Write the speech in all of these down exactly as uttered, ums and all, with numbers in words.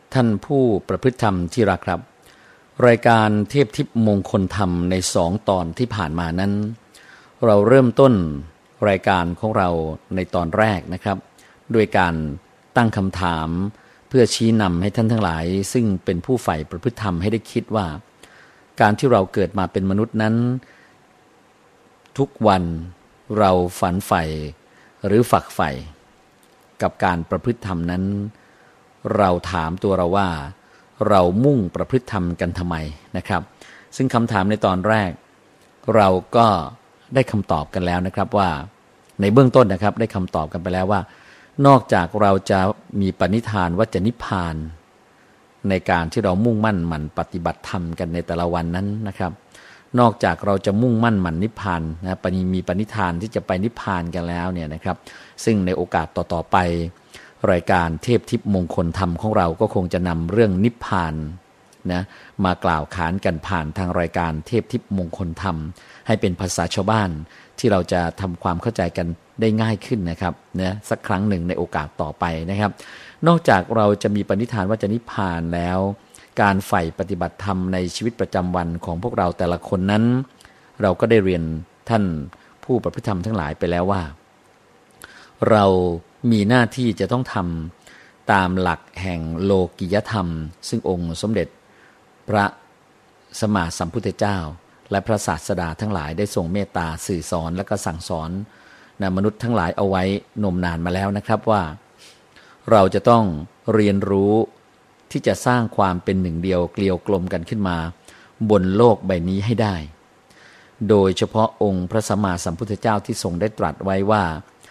ท่านผู้ประพฤติธรรมที่รักครับรายการเทพทิพย์มงคลธรรมในสองตอนที่ผ่านมานั้นเราเริ่มต้นรายการของเราในตอนแรกนะครับด้วยการตั้งคำถามเพื่อชี้นำให้ท่านทั้งหลายซึ่งเป็นผู้ใฝ่ประพฤติธรรมให้ได้คิดว่าการที่เราเกิดมาเป็นมนุษย์นั้นทุกวันเราฝันใฝ่หรือฝักใฝ่กับการประพฤติธรรมนั้นเราถามตัวเราว่าเรามุ่งประพฤติธรรมกันทำไมนะครับซึ่งคำถามในตอนแรกเราก็ได้คำตอบกันแล้วนะครับว่าในเบื้องต้นนะครับได้คำตอบกันไปแล้วว่านอกจากเราจะมีปณิธานว่าจะนิพพานในการที่เรามุ่งมั่นหมั่นปฏิบัติธรรมกันในแต่ละวันนั้นนะครับนอกจากเราจะมุ่งมั่นหมั่นนิพพานนะปณิมีปณิธานที่จะไปนิพพานกันแล้วเนี่ยนะครับซึ่งในโอกาสต่อๆไปรายการเทพทิพย์มงคลธรรมของเราก็คงจะนำเรื่องนิพพานนะมากล่าวขานกันผ่านทางรายการเทพทิพย์มงคลธรรมให้เป็นภาษาชาวบ้านที่เราจะทำความเข้าใจกันได้ง่ายขึ้นนะครับนะสักครั้งหนึ่งในโอกาสต่อไปนะครับนอกจากเราจะมีปณิธานว่าจะนิพพานแล้วการใฝ่ปฏิบัติธรรมในชีวิตประจำวันของพวกเราแต่ละคนนั้นเราก็ได้เรียนท่านผู้ประพฤติธรรมทั้งหลายไปแล้วว่าเรามีหน้าที่จะต้องทำตามหลักแห่งโลกิยธรรมซึ่งองค์สมเด็จพระสัมมาสัมพุทธเจ้าและพระศาสดาทั้งหลายได้ทรงเมตตาสื่อสอนและก็สั่งสอนนะมนุษย์ทั้งหลายเอาไว้นมนานมาแล้วนะครับว่าเราจะต้องเรียนรู้ที่จะสร้างความเป็นหนึ่งเดียวเกลียวกลมกันขึ้นมาบนโลกใบนี้ให้ได้โดยเฉพาะองค์พระสัมมาสัมพุทธเจ้าที่ทรงได้ตรัสไว้ว่า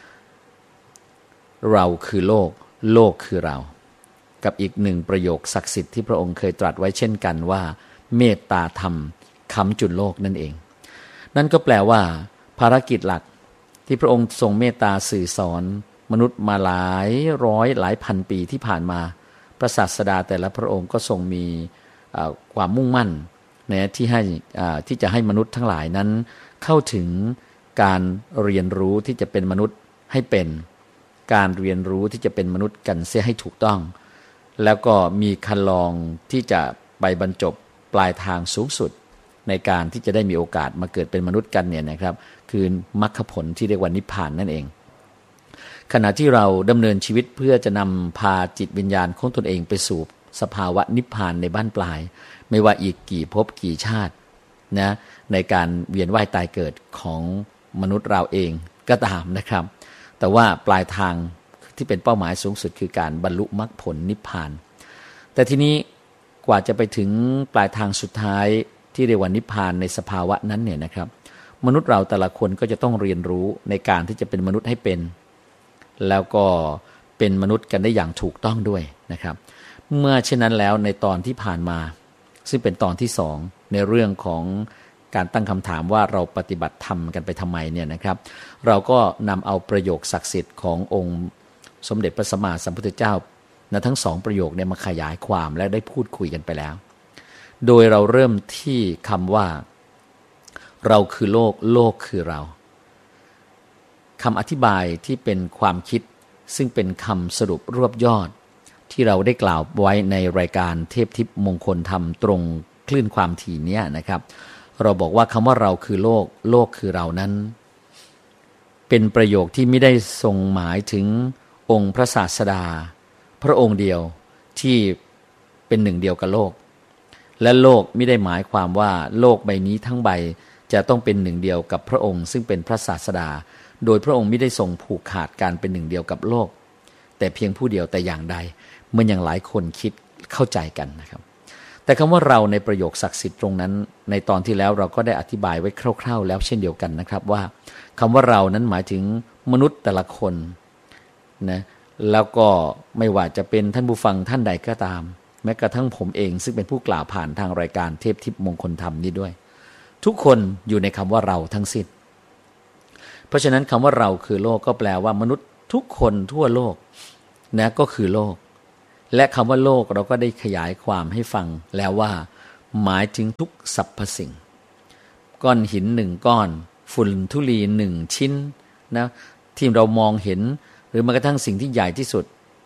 เราคือโลกโลกคือเรากับอีกหนึ่งประโยคศักดิ์สิทธิ์ที่พระองค์เคยตรัสไว้เช่นกันว่าเมตตาธรรมค้ำจุนโลกนั่นเองนั่นก็แปลว่าภารกิจหลักที่พระองค์ทรงเมตตาสื่อสอนมนุษย์มาหลายร้อยหลายพันปีที่ผ่านมาพระศาสดาแต่ละพระองค์ก็ทรงมีความมุ่งมั่นนะที่ให้ที่จะให้มนุษย์ทั้งหลายนั้นเข้าถึงการเรียนรู้ที่จะเป็นมนุษย์ให้เป็นการเรียนรู้ที่จะเป็นมนุษย์กันเสียให้ถูกต้องแล้วก็มีคันลองที่จะไปบรรจบปลายทางสูงสุดในการที่จะได้มีโอกาสมาเกิดเป็นมนุษย์กันเนี่ยนะครับคือมรรคผลที่เรียกว่านิพพานนั่นเองขณะที่เราดำเนินชีวิตเพื่อจะนำพาจิตวิญญาณของตนเองไปสู่สภาวะนิพพานในบ้านปลายไม่ว่าอีกกี่ภพกี่ชาตินะในการเวียนว่ายตายเกิดของมนุษย์เราเองก็ตามนะครับแต่ว่าปลายทางที่เป็นเป้าหมายสูงสุดคือการบรรลุมรรคผลนิพพานแต่ทีนี้กว่าจะไปถึงปลายทางสุดท้ายที่เรียกว่านิพพานในสภาวะนั้นเนี่ยนะครับมนุษย์เราแต่ละคนก็จะต้องเรียนรู้ในการที่จะเป็นมนุษย์ให้เป็นแล้วก็เป็นมนุษย์กันได้อย่างถูกต้องด้วยนะครับเมื่อเช่นนั้นแล้วในตอนที่ผ่านมาซึ่งเป็นตอนที่สองในเรื่องของการตั้งคำถามว่าเราปฏิบัติธรรมกันไปทำไมเนี่ยนะครับเราก็นำเอาประโยคศักดิ์สิทธิ์ขององค์สมเด็จพระสัมมาสัมพุทธเจ้านะทั้งสองประโยคเนี่ยมาขยายความและได้พูดคุยกันไปแล้วโดยเราเริ่มที่คำว่าเราคือโลกโลกคือเราคำอธิบายที่เป็นความคิดซึ่งเป็นคำสรุปรวบยอดที่เราได้กล่าวไว้ในรายการเทพทิพย์มงคลธรรมตรงคลื่นความถี่นี้นะครับเราบอกว่าคำว่าเราคือโลกโลกคือเรานั้นเป็นประโยคที่ไม่ได้ทรงหมายถึงองค์พระศาสดาพระองค์เดียวที่เป็นหนึ่งเดียวกับโลกและโลกไม่ได้หมายความว่าโลกใบนี้ทั้งใบจะต้องเป็นหนึ่งเดียวกับพระองค์ซึ่งเป็นพระศาสดาโดยพระองค์ไม่ได้ทรงผูกขาดการเป็นหนึ่งเดียวกับโลกแต่เพียงผู้เดียวแต่อย่างใดเหมือนอย่างหลายคนคิดเข้าใจกันนะครับแต่คำว่าเราในประโยคศักดิ์สิทธิ์ตรงนั้นในตอนที่แล้วเราก็ได้อธิบายไว้คร่าวๆแล้วเช่นเดียวกันนะครับว่าคำว่าเรานั้นหมายถึงมนุษย์แต่ละคนนะแล้วก็ไม่ว่าจะเป็นท่านผู้ฟังท่านใดก็ตามแม้กระทั่งผมเองซึ่งเป็นผู้กล่าวผ่านทางรายการเทพทิพย์มงคลธรรมนี้ด้วยทุกคนอยู่ในคำว่าเราทั้งสิ้นเพราะฉะนั้นคำว่าเราคือโลกก็แปลว่ามนุษย์ทุกคนทั่วโลกนะก็คือโลกและคำว่าโลกเราก็ได้ขยายความให้ฟังแล้วว่าหมายถึงทุกสรรพสิ่งก้อนหินหนึ่งก้อนฝุ่นธุลีหนึ่งชิ้นนะที่เรามองเห็นหรือแม้กระทั่งสิ่งที่ใหญ่ที่สุด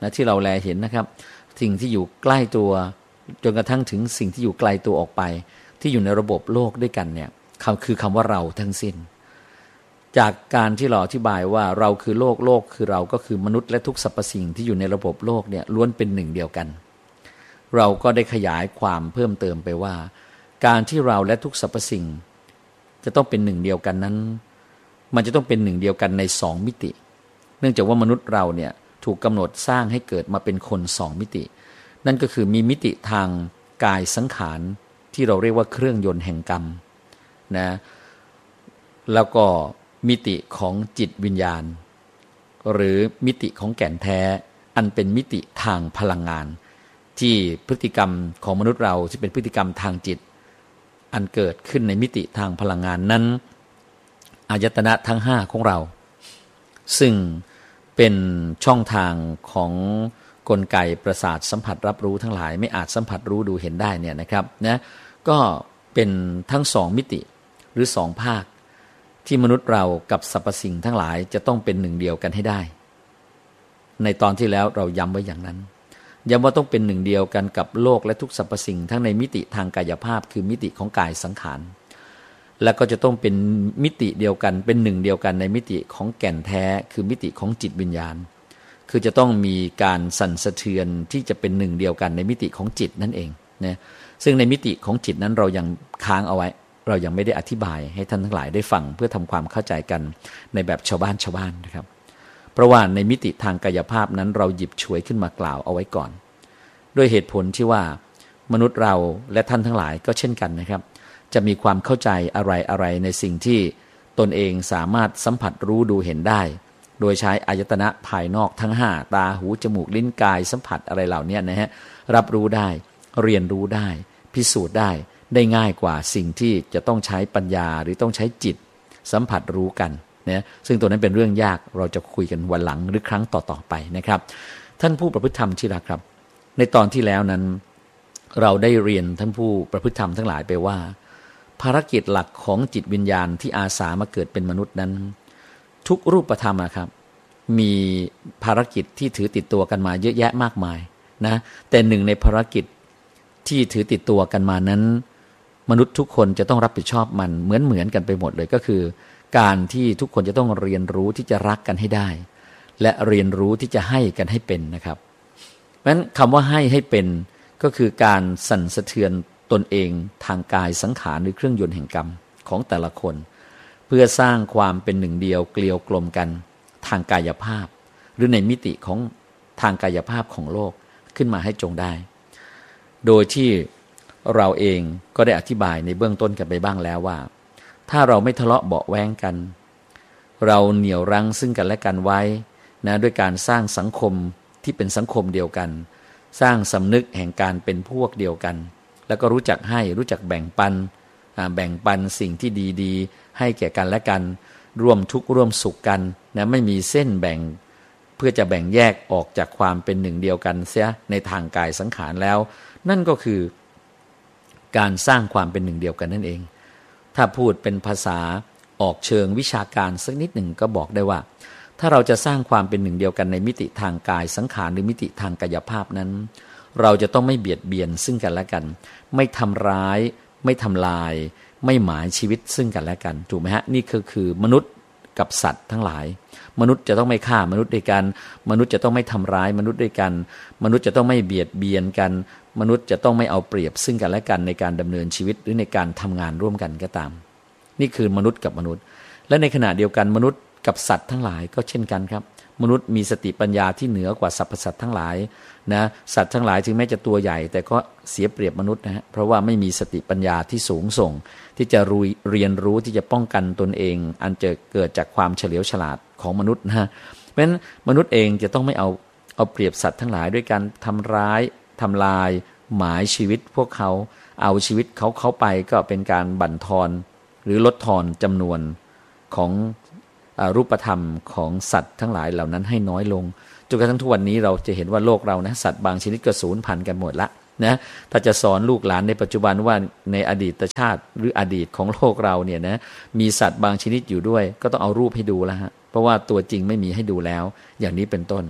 นะที่เราแลเห็นนะครับสิ่งที่อยู่ใกล้ตัวจนกระทั่งถึงสิ่งที่อยู่ไกลตัวออกไปที่อยู่ในระบบโลกด้วยกันเนี่ยคือคำว่าเราทั้งสิ้นจากการที่เราอธิบายว่าเราคือโลกโลกคือเราก็คือมนุษย์และทุกสรรพสิ่งที่อยู่ในระบบโลกเนี่ยล้วนเป็นหนึ่งเดียวกันเราก็ได้ขยายความเพิ่มเติมไปว่าการที่เราและทุกสรรพสิ่งจะต้องเป็นหนึ่งเดียวกันนั้นมันจะต้องเป็นหนึ่งเดียวกันในสองมิติเนื่องจากว่ามนุษย์เราเนี่ยถูกกำหนดสร้างให้เกิดมาเป็นคนสองมิตินั่นก็คือมีมิติทางกายสังขารที่เราเรียกว่าเครื่องยนต์แห่งกรรมนะแล้วก็มิติของจิตวิญญาณหรือมิติของแก่นแท้อันเป็นมิติทางพลังงานที่พฤติกรรมของมนุษย์เราที่เป็นพฤติกรรมทางจิตอันเกิดขึ้นในมิติทางพลังงานนั้นอายตนะทั้งห้าของเราซึ่งเป็นช่องทางของกลไกประสาทสัมผัสรับรู้ทั้งหลายไม่อาจสัมผัสรู้ดูเห็นได้เนี่ยนะครับนะก็เป็นทั้งสองมิติหรือสองภาคที่มนุษย์เรากับสรรพสิ่งทั้งหลายจะต้องเป็นหนึ่งเดียวกันให้ได้ในตอนที่แล้วเราย้ำไว้อย่างนั้นย้ำว่าต้องเป็นหนึ่งเดียวกันกับโลกและทุกสรรพสิ่งทั้งในมิติทางกายภาพคือมิติของกายสังขารและก็จะต้องเป็นมิติเดียวกันเป็นหนึ่งเดียวกันในมิติของแก่นแท้คือมิติของจิตวิญญาณคือจะต้องมีการสั่นสะเทือนที่จะเป็นหนึ่งเดียวกันในมิติของจิตนั่นเองนะซึ่งในมิติของจิตนั้นเรายังค้างเอาไว้เรายังไม่ได้อธิบายให้ท่านทั้งหลายได้ฟังเพื่อทำความเข้าใจกันในแบบชาวบ้านชาวบ้านนะครับเพราะว่าในมิติทางกายภาพนั้นเราหยิบฉวยขึ้นมากล่าวเอาไว้ก่อนด้วยเหตุผลที่ว่ามนุษย์เราและท่านทั้งหลายก็เช่นกันนะครับจะมีความเข้าใจอะไรอะไรในสิ่งที่ตนเองสามารถสัมผัสรู้ดูเห็นได้โดยใช้อายตนะภายนอกทั้งห้าตาหูจมูกลิ้นกายสัมผัสอะไรเหล่านี้นะฮะรับรู้ได้เรียนรู้ได้พิสูจน์ได้ได้ง่ายกว่าสิ่งที่จะต้องใช้ปัญญาหรือต้องใช้จิตสัมผัสรู้กันนะซึ่งตัวนั้นเป็นเรื่องยากเราจะคุยกันวันหลังหรือครั้งต่อๆไปนะครับท่านผู้ประพฤติธรรมที่รักครับในตอนที่แล้วนั้นเราได้เรียนท่านผู้ประพฤติธรรมทั้งหลายไปว่าภารกิจหลักของจิตวิญญาณที่อาสามาเกิดเป็นมนุษย์นั้นทุกรูปธรรมนะครับมีภารกิจที่ถือติดตัวกันมาเยอะแยะมากมายนะแต่หนึ่งในภารกิจที่ถือติดตัวกันมานั้นมนุษย์ทุกคนจะต้องรับผิดชอบมันเหมือนเหมือนกันไปหมดเลยก็คือการที่ทุกคนจะต้องเรียนรู้ที่จะรักกันให้ได้และเรียนรู้ที่จะให้กันให้เป็นนะครับเพราะฉะนั้นคำว่าให้ให้เป็นก็คือการสั่นสะเทือนตนเองทางกายสังขารหรือเครื่องยนต์แห่งกรรมของแต่ละคนเพื่อสร้างความเป็นหนึ่งเดียวเกลียวกลมกันทางกายภาพหรือในมิติของทางกายภาพของโลกขึ้นมาให้จงได้โดยที่เราเองก็ได้อธิบายในเบื้องต้นกันไปบ้างแล้วว่าถ้าเราไม่ทะเลาะเบาะแว้งกันเราเหนี่ยวรั้งซึ่งกันและกันไว้นะด้วยการสร้างสังคมที่เป็นสังคมเดียวกันสร้างสำนึกแห่งการเป็นพวกเดียวกันแล้วก็รู้จักให้รู้จักแบ่งปันแบ่งปันสิ่งที่ดีๆให้แก่กันและกันร่วมทุกข์ร่วมสุขกันนะไม่มีเส้นแบ่งเพื่อจะแบ่งแยกออกจากความเป็นหนึ่งเดียวกันเสียในทางกายสังขารแล้วนั่นก็คือการสร้างความเป็นหนึ่งเดียวกันนั่นเองถ้าพูดเป็นภาษาออกเชิงวิชาการสักนิดหนึ่งก็บอกได้ว่าถ้าเราจะสร้างความเป็นหนึ่งเดียวกันในมิติทางกายสังขารหรือมิติทางกายภาพนั้นเราจะต้องไม่เบียดเบียนซึ่งกันและกันไม่ทำร้ายไม่ทำลายไม่หมายชีวิตซึ่งกันและกันถูกไหมฮะนี่คือคือมนุษย์กับสัตว์ทั้งหลายมนุษย์จะต้องไม่ฆ่ามนุษย์ด้วยกันมนุษย์จะต้องไม่ทำร้ายมนุษย์ด้วยกันมนุษย์จะต้องไม่เบียดเบียนกันมนุษย์จะต้องไม่เอาเปรียบซึ่งกันและกันในการดำเนินชีวิตหรือในการทำงานร่วมกันก็ตามนี่คือมนุษย์กับมนุษย์และในขณะเดียวกันมนุษย์กับสัตว์ทั้งหลายก็เช่นกันครับมนุษย์มีสติปัญญาที่เหนือกว่าสรรพสัตว์ทั้งหลายนะสัตว์ทั้งหลายถึงแม้จะตัวใหญ่แต่ก็เสียเปรียบมนุษย์นะฮะเพราะว่าไม่มีสติปัญญาที่สูงส่งที่จะรู้เรียนรู้ที่จะป้องกันตนเองอันจะเกิดจากความเฉลียวฉลาดของมนุษย์นะฮะเพราะฉะนั้นมนุษย์เองจะต้องไม่เอาเอาเปรียบสัตว์ทั้งหลายด้วยการทำร้ายทำลายหมายชีวิตพวกเขาเอาชีวิตเขาเขาไปก็เป็นการบั่นทอนหรือลดทอนจำนวนของรูปธรรมของสัตว์ทั้งหลายเหล่านั้นให้น้อยลงจนกระทั่งทุกวันนี้เราจะเห็นว่าโลกเรานะสัตว์บางชนิดก็สูญพันธุ์กันหมดละนะถ้าจะสอนลูกหลานในปัจจุบันว่าในอดีตชาติหรืออดีตของโลกเราเนี่ยนะมีสัตว์บางชนิดอยู่ด้วยก็ต้องเอารูปให้ดูแล้วฮะเพราะว่าตัวจริงไม่มีให้ดูแล้วอย่างนี้เป็นต้น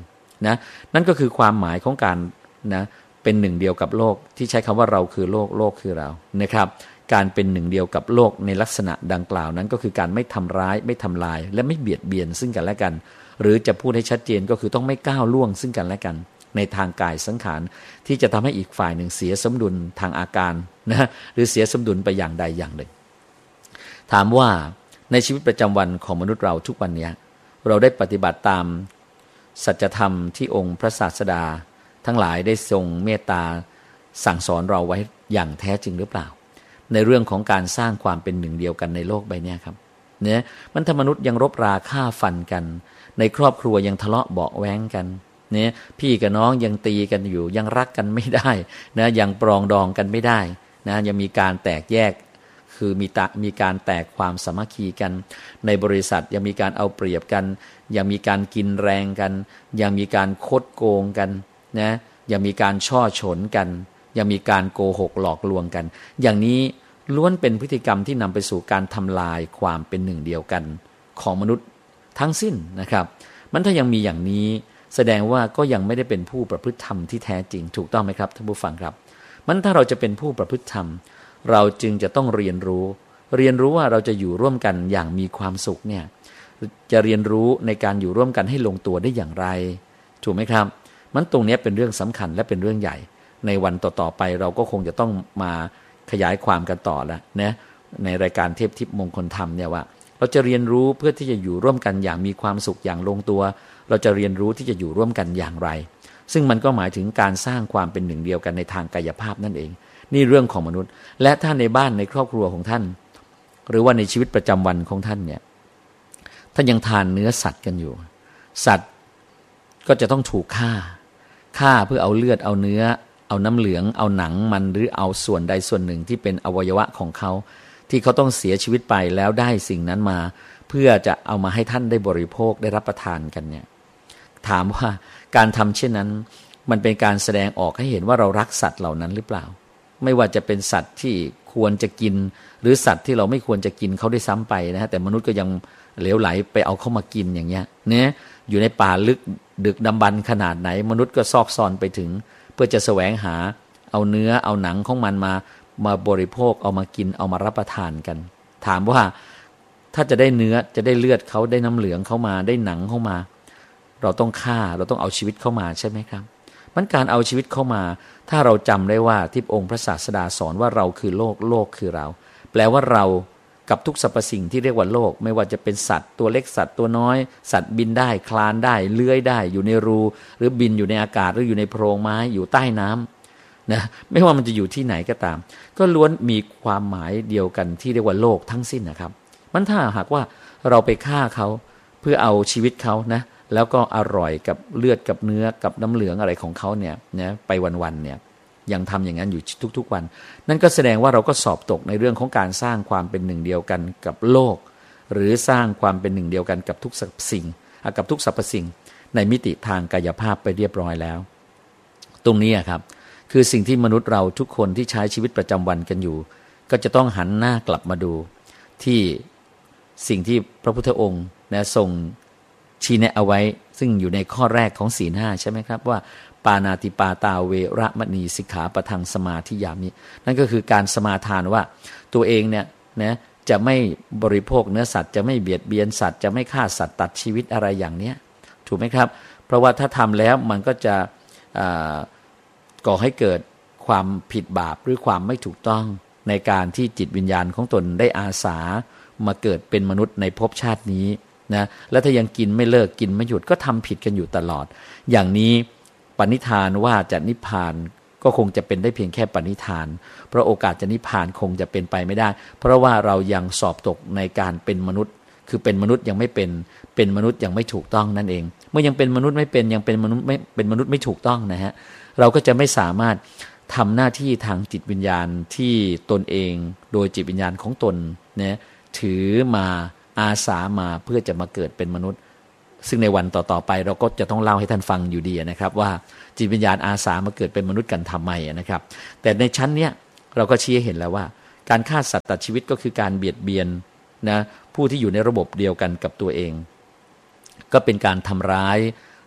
นะนั่นก็คือความหมายของการนะเป็นหนึ่งเดียวกับโลกที่ใช้คำว่าเราคือโลกโลกคือเรานะครับการเป็นหนึ่งเดียวกับโลกในลักษณะดังกล่าวนั้นก็คือการไม่ทำร้ายไม่ทำลายและไม่เบียดเบียนซึ่งกันและกันหรือจะพูดให้ชัดเจนก็คือต้องไม่ก้าวล่วงซึ่งกันและกันในทางกายสังขารที่จะทำให้อีกฝ่ายหนึ่งเสียสมดุลทางอาการนะหรือเสียสมดุลไปอย่างใดอย่างหนึ่งถามว่าในชีวิตประจำวันของมนุษย์เราทุกวันนี้เราได้ปฏิบัติตามสัจธรรมที่องค์พระศาสดาทั้งหลายได้ทรงเมตตาสั่งสอนเราไว้อย่างแท้จริงหรือเปล่าในเรื่องของการสร้างความเป็นหนึ่งเดียวกันในโลกใบนี้ครับเนี่ยมันถ้ามนุษย์ยังรบราฆ่าฟันกันในครอบครัวยังทะเลาะเบาะแว้งกันเนี่ยพี่กับน้องยังตีกันอยู่ยังรักกันไม่ได้นะยังปรองดองกันไม่ได้นะยังมีการแตกแยกคือมีตะมีการแตกความสามัคคีกันในบริษัทยังมีการเอาเปรียบกันยังมีการกินแรงกันยังมีการคดโกงกันนะยังมีการช่อฉนกันยังมีการโกหกหลอกลวงกันอย่างนี้ล้วนเป็นพฤติกรรมที่นำไปสู่การทำลายความเป็นหนึ่งเดียวกันของมนุษย์ทั้งสิ้นนะครับมันถ้ายังมีอย่างนี้แสดงว่าก็ยังไม่ได้เป็นผู้ประพฤติธรรมที่แท้จริงถูกต้องไหมครับท่านผู้ฟังครับมันถ้าเราจะเป็นผู้ประพฤติธรรมเราจึงจะต้องเรียนรู้เรียนรู้ว่าเราจะอยู่ร่วมกันอย่างมีความสุขเนี่ยจะเรียนรู้ในการอยู่ร่วมกันให้ลงตัวได้อย่างไรถูกไหมครับมันตรงนี้เป็นเรื่องสำคัญและเป็นเรื่องใหญ่ในวันต่อๆไปเราก็คงจะต้องมาขยายความกันต่อแล้วนะในรายการเทพทิพย์มงคลธรรมเนี่ยว่าเราจะเรียนรู้เพื่อที่จะอยู่ร่วมกันอย่างมีความสุขอย่างลงตัวเราจะเรียนรู้ที่จะอยู่ร่วมกันอย่างไรซึ่งมันก็หมายถึงการสร้างความเป็นหนึ่งเดียวกันในทางกายภาพนั่นเองนี่เรื่องของมนุษย์และถ้าในบ้านในครอบครัวของท่านหรือว่าในชีวิตประจำวันของท่านเนี่ยท่านยังทานเนื้อสัตว์กันอยู่สัตว์ก็จะต้องถูกฆ่าฆ่าเพื่อเอาเลือดเอาเนื้อเอาน้ำเหลืองเอาหนังมันหรือเอาส่วนใดส่วนหนึ่งที่เป็นอวัยวะของเขาที่เขาต้องเสียชีวิตไปแล้วได้สิ่งนั้นมาเพื่อจะเอามาให้ท่านได้บริโภคได้รับประทานกันเนี่ยถามว่าการทำเช่นนั้นมันเป็นการแสดงออกให้เห็นว่าเรารักสัตว์เหล่านั้นหรือเปล่าไม่ว่าจะเป็นสัตว์ที่ควรจะกินหรือสัตว์ที่เราไม่ควรจะกินเขาได้ซ้ำไปนะฮะแต่มนุษย์ก็ยังเหลวไหลไปเอาเข้ามากินอย่างเงี้ยเนี่ยอยู่ในป่าลึกดึกดำบรรพ์ขนาดไหนมนุษย์ก็ซอกซอนไปถึงเพื่อจะแสวงหาเอาเนื้อเอาหนังของมันมามาบริโภคเอามากินเอามารับประทานกันถามว่าถ้าจะได้เนื้อจะได้เลือดเขาได้น้ำเหลืองเข้ามาได้หนังเข้ามาเราต้องฆ่าเราต้องเอาชีวิตเข้ามาใช่ไหมครับมันการเอาชีวิตเข้ามาถ้าเราจำได้ว่าที่องค์พระศาสดาสอนว่าเราคือโลกโลกคือเราแปลว่าเรากับทุกสรรพสิ่งที่เรียกว่าโลกไม่ว่าจะเป็นสัตว์ตัวเล็กสัตว์ตัวน้อยสัตว์บินได้คลานได้เลื้อยได้อยู่ในรูหรือบินอยู่ในอากาศหรืออยู่ในโพรงไม้อยู่ใต้น้ำนะไม่ว่ามันจะอยู่ที่ไหนก็ตามก็ล้วนมีความหมายเดียวกันที่เรียกว่าโลกทั้งสิ้นนะครับมันถ้าหากว่าเราไปฆ่าเขาเพื่อเอาชีวิตเขานะแล้วก็อร่อยกับเลือดกับเนื้อกับน้ำเหลืองอะไรของเขาเนี่ยนะไปวันๆเนี่ยยังทำอย่างนั้นอยู่ทุกๆวันนั่นก็แสดงว่าเราก็สอบตกในเรื่องของการสร้างความเป็นหนึ่งเดียวกันกับโลกหรือสร้างความเป็นหนึ่งเดียวกันกับทุกสรรพสิ่งกับทุกสรรพสิ่งในมิติทางกายภาพไปเรียบร้อยแล้วตรงนี้ครับคือสิ่งที่มนุษย์เราทุกคนที่ใช้ชีวิตประจำวันกันอยู่ก็จะต้องหันหน้ากลับมาดูที่สิ่งที่พระพุทธองค์นะทรงชี้แนะเอาไว้ซึ่งอยู่ในข้อแรกของศีลห้าใช่ไหมครับว่าปานาติปาตาเวระมณีสิกขาปะทังสมาธิยามินั่นก็คือการสมาทานว่าตัวเองเนี่ยนะจะไม่บริโภคเนื้อสัตว์จะไม่เบียดเบียนสัตว์จะไม่ฆ่าสัตว์ตัดชีวิตอะไรอย่างเนี้ยถูกไหมครับเพราะว่าถ้าทำแล้วมันก็จะก่อให้เกิดความผิดบาปหรือความไม่ถูกต้องในการที่จิตวิญญาณของตนได้อาสามาเกิดเป็นมนุษย์ในภพชาตินี้นะแล้วถ้ายังกินไม่เลิกกินไม่หยุดก็ทำผิดกันอยู่ตลอดอย่างนี้ปณิธานว่าจะนิพพานก็คงจะเป็นได้เพียงแค่ปณิธานเพราะโอกาสจะนิพพานคงจะเป็นไปไม่ได้เพราะว่าเรายังสอบตกในการเป็นมนุษย์คือเป็นมนุษย์ยังไม่เป็นเป็นมนุษย์ยังไม่ถูกต้องนั่นเองเมื่อยังเป็นมนุษย์ไม่เป็นยังเป็นมนุษย์ไม่เป็นมนุษย์ไม่ถูกต้องนะฮะเราก็จะไม่สามารถทำหน้าที่ทางจิตวิญญาณที่ตนเองโดยจิตวิญญาณของตนเนี่ยถือมาอาสามาเพื่อจะมาเกิดเป็นมนุษย์ซึ่งในวันต่อๆไปเราก็จะต้องเล่าให้ท่านฟังอยู่ดีนะครับว่าจิตวิญญาณอาสามาเกิดเป็นมนุษย์กันทำไมนะครับแต่ในชั้นเนี้ยเราก็ชี้ให้เห็นแล้วว่าการฆ่าสัตว์ตัดชีวิตก็คือการเบียดเบียนนะผู้ที่อยู่ในระบบเดียวกันกับตัวเองก็เป็นการทำร้าย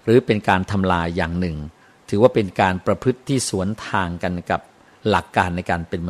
หรือเป็นการทำลายอย่างหนึ่งถือว่าเป็นการประพฤติที่สวนทางกันกับหลักการในการเป็น